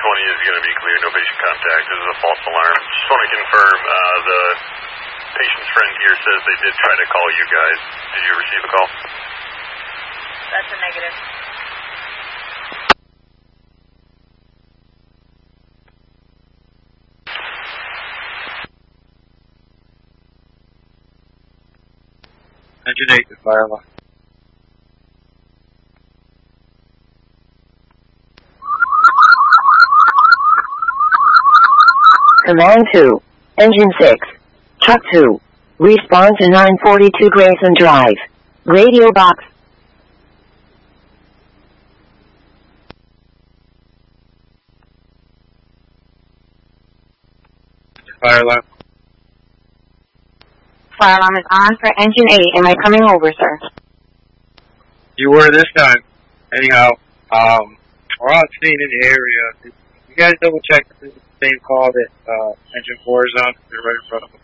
is going to be clear. No patient contact. This is a false alarm. Just want to confirm the patient's friend here says they did try to call you guys. Did you receive a call? That's a negative. Engine 8 to fire alarm. Command 2, Engine 6, Truck 2, respond to 942 Grayson Drive. Radio box. Fire alarm. Fire alarm is on for Engine 8. Am I coming over, sir? You were this time. Anyhow, we're on scene in the area. You guys double check if this is the same call that Engine 4 is on. They're right in front of them.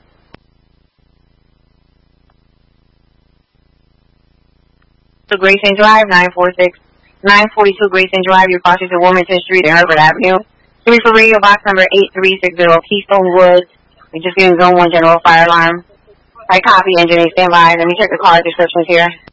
To Grayson Drive, 942 Grayson Drive. Your caution to Wilmington Street and Herbert Avenue. 3 for radio box number 8360 Keystone Woods. We're just getting zone 1 general fire alarm. I copy, Engine 8, stand by. Let me check the car descriptions here.